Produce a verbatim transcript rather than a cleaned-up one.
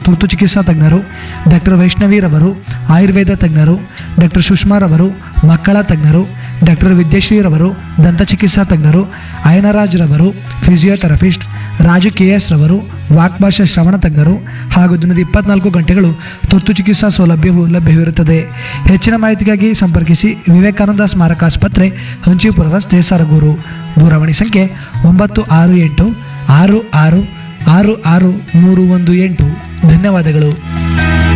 ತುರ್ತು ಚಿಕಿತ್ಸಾ ತಜ್ಞರು, ಡಾಕ್ಟರ್ ವೈಷ್ಣವಿರವರು ಆಯುರ್ವೇದ ತಜ್ಞರು, ಡಾಕ್ಟರ್ ಸುಷ್ಮಾರವರು ಮಕ್ಕಳ ತಜ್ಞರು, ಡಾಕ್ಟರ್ ವಿದ್ಯಶ್ರೀರವರು ದಂತ ಚಿಕಿತ್ಸಾ ತಜ್ಞರು, ಅಯನರಾಜ್ರವರು ಫಿಸಿಯೋಥೆರಪಿಸ್ಟ್, ರಾಜು ಕೆ ಎಸ್ ರವರು ವಾಕ್ಭಾಷಾ ಶ್ರವಣ ತಜ್ಞರು ಹಾಗೂ ದಿನದ ಇಪ್ಪತ್ನಾಲ್ಕು ಗಂಟೆಗಳು ತುರ್ತು ಚಿಕಿತ್ಸಾ ಸೌಲಭ್ಯವು ಲಭ್ಯವಿರುತ್ತದೆ. ಹೆಚ್ಚಿನ ಮಾಹಿತಿಗಾಗಿ ಸಂಪರ್ಕಿಸಿ ವಿವೇಕಾನಂದ ಸ್ಮಾರಕ ಆಸ್ಪತ್ರೆ, ಹಂಚಿಪುರ ರಸ್ತೆ, ಸರಗೂರು. ದೂರವಾಣಿ ಸಂಖ್ಯೆ ಒಂಬತ್ತು ಆರು ಎಂಟು ಆರು ಆರು ಆರು ಆರು ಮೂರು ಒಂದು ಎಂಟು. ಧನ್ಯವಾದಗಳು.